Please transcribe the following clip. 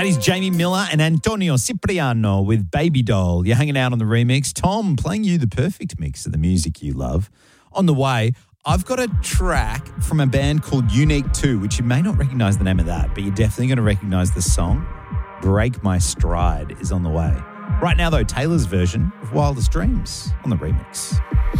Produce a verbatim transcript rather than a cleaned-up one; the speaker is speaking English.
That is Jamie Miller and Antonio Cipriano with Baby Doll. You're hanging out on the remix. Tom, playing you the perfect mix of the music you love. On the way, I've got a track from a band called Unique two, which you may not recognise the name of that, but you're definitely going to recognise the song. Break My Stride is on the way. Right now, though, Taylor's version of Wildest Dreams on the remix.